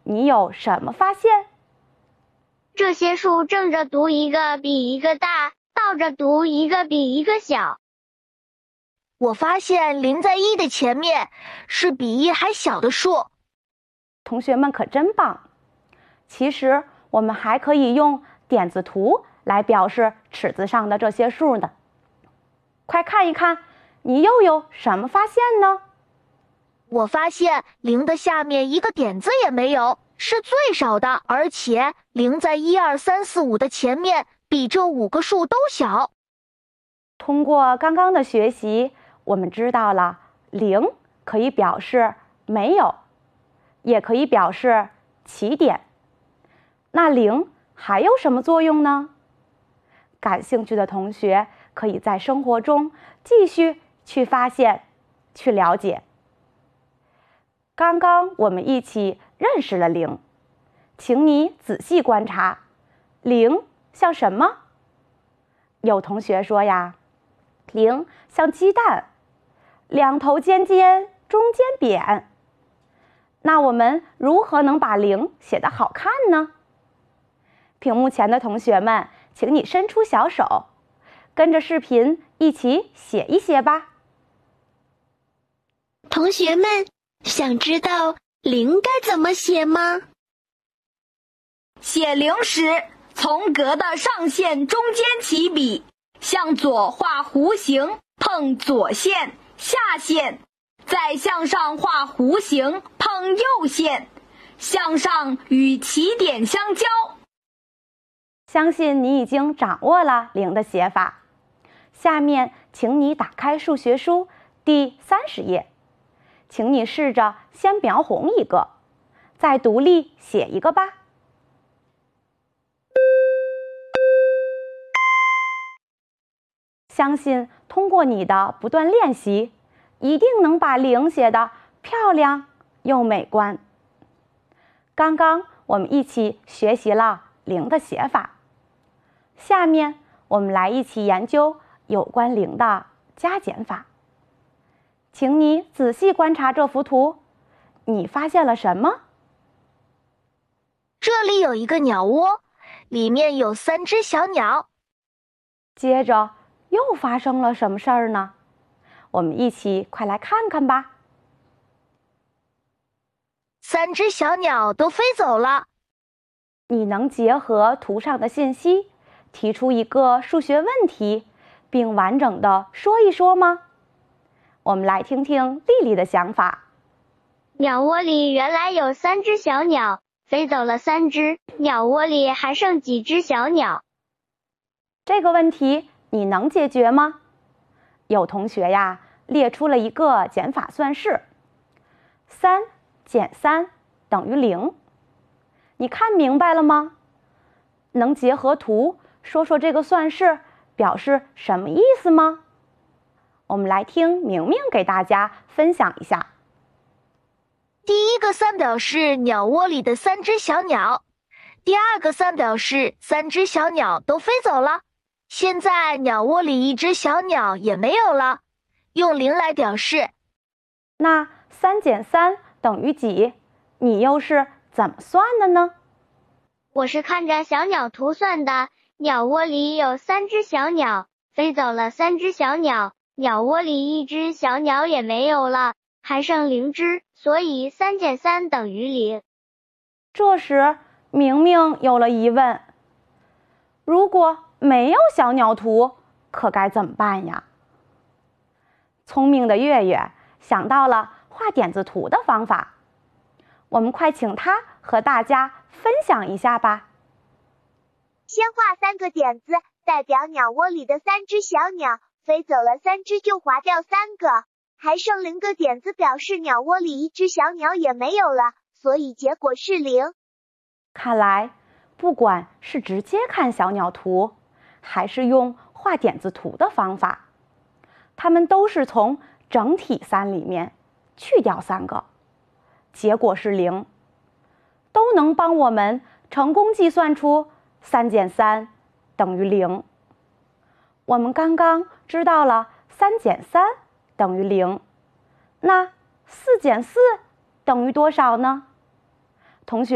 你有什么发现？ 这些数正着读一个比一个大，倒着读一个比一个小。 我发现0在1的前面是比1还小的数。 同学们可真棒！其实我们还可以用点字图来表示尺子上的这些数呢。快看一看，你又有什么发现呢？ 我发现0的下面一个点字也没有，是最少的，而且0在1、2、3、4、5的前面比这5个数都小。 通过刚刚的学习，我们知道了0可以表示没有，也可以表示起点。那0还有什么作用呢？感兴趣的同学可以在生活中继续去发现、去了解。刚刚我们一起认识了0，请你仔细观察，0像什么？有同学说呀，0像鸡蛋，两头尖尖，中间扁。那我们如何能把0写得好看呢？屏幕前的同学们，请你伸出小手，跟着视频一起写一写吧。 同学们，想知道0该怎么写吗？ 写0时，从格的上线中间起笔，向左画弧形，碰左线、下线，再向上画弧形，碰右线，向上与起点相交。 相信你已经掌握了0的写法。下面，请你打开数学书第30页，请你试着先描红一个，再独立写一个吧。相信通过你的不断练习，一定能把0写得漂亮又美观。刚刚我们一起学习了0的写法，下面我们来一起研究有关0的加减法。请你仔细观察这幅图，你发现了什么？ 这里有一个鸟窝，里面有3只小鸟。 接着又发生了什么事儿呢？我们一起快来看看吧。 3只小鸟都飞走了。 你能结合图上的信息，提出一个数学问题，并完整的说一说吗？我们来听听丽丽的想法。 鸟窝里原来有3只小鸟，飞走了3只，鸟窝里还剩几只小鸟？ 这个问题你能解决吗？有同学呀，列出了一个减法算式，3减3等于0。你看明白了吗？能结合图说说这个算式表示什么意思吗？我们来听明明给大家分享一下。 第一个3表示鸟窝里的3只小鸟，第二个3表示3只小鸟都飞走了。现在鸟窝里1只小鸟也没有了，用0来表示。 那3减3等于几？你又是怎么算的呢？ 我是看着小鸟图算的，鸟窝里有3只小鸟，飞走了3只小鸟，鸟窝里1只小鸟也没有了，还剩0只，所以3减3等于0。 这时明明有了疑问，如果没有小鸟图，可该怎么办呀？聪明的月月想到了画点字图的方法，我们快请他和大家分享一下吧。 先画3个点子，代表鸟窝里的3只小鸟，飞走了3只就划掉3个，还剩0个点子，表示鸟窝里1只小鸟也没有了，所以结果是0。 看来不管是直接看小鸟图，还是用画点字图的方法，它们都是从整体3里面去掉3个，结果是0，都能帮我们成功计算出3减3等于0。我们刚刚知道了3减3等于0，那4减4等于多少呢？同学